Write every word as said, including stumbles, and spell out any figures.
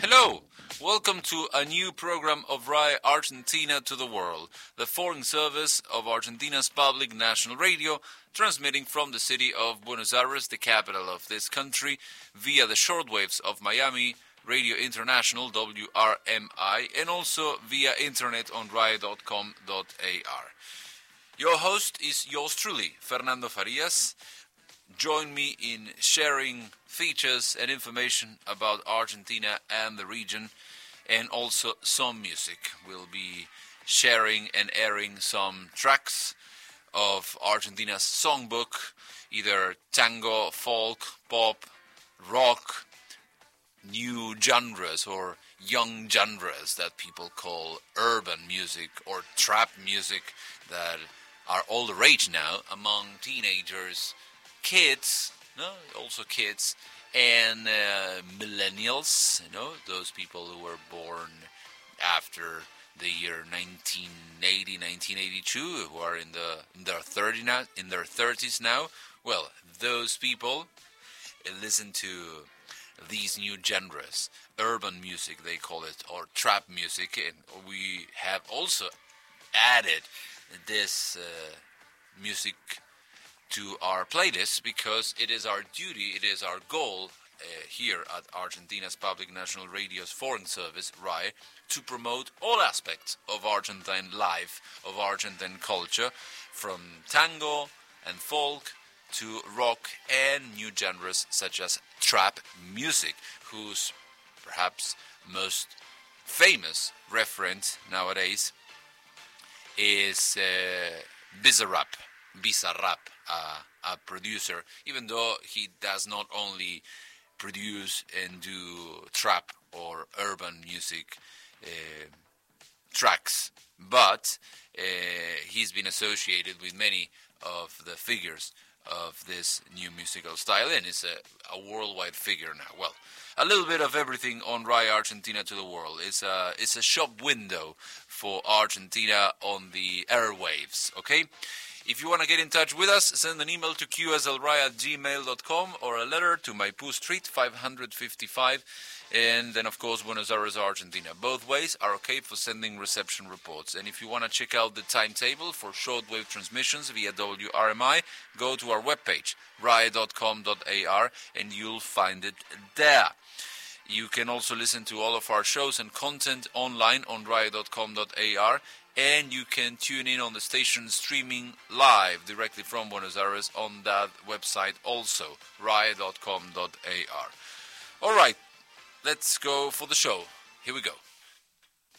Hello, welcome to a new program of R A I Argentina to the World, the foreign service of Argentina's public national radio, transmitting from the city of Buenos Aires, the capital of this country, via the shortwaves of Miami Radio International, W R M I, and also via internet on R A I dot com dot A R. Your host is yours truly, Fernando Farias. Join me in sharing features and information about Argentina and the region, and also some music. We'll be sharing and airing some tracks of Argentina's songbook, either tango, folk, pop, rock, new genres or young genres that people call urban music or trap music that are all the rage now among teenagers, kids, no, also kids, and uh, millennials, you know, those people who were born after the year nineteen eighty, nineteen eighty-two, who are in the in their thirties now, in their thirties now. Well, those people uh, listen to these new genres, urban music they call it, or trap music, and we have also added this uh, music to our playlist because it is our duty, it is our goal uh, here at Argentina's Public National Radio's Foreign Service, R A I, to promote all aspects of Argentine life, of Argentine culture, from tango and folk to rock and new genres such as trap music, whose perhaps most famous reference nowadays is uh, Bizarrap. Bizarrap, uh, a producer, even though he does not only produce and do trap or urban music uh, tracks, but uh, he's been associated with many of the figures of this new musical style, and is a, a worldwide figure now. Well, a little bit of everything on R A I Argentina to the World. It's a, it's a shop window for Argentina on the airwaves, okay? If you want to get in touch with us, send an email to q s l r a i at gmail dot com or a letter to Maipú Street, five fifty-five, and then, of course, Buenos Aires, Argentina. Both ways are okay for sending reception reports. And if you want to check out the timetable for shortwave transmissions via W R M I, go to our webpage, R A I dot com dot A R, and you'll find it there. You can also listen to all of our shows and content online on R A I dot com dot A R, and you can tune in on the station streaming live directly from Buenos Aires on that website also, R A I dot com dot A R. All right, let's go for the show. Here we go.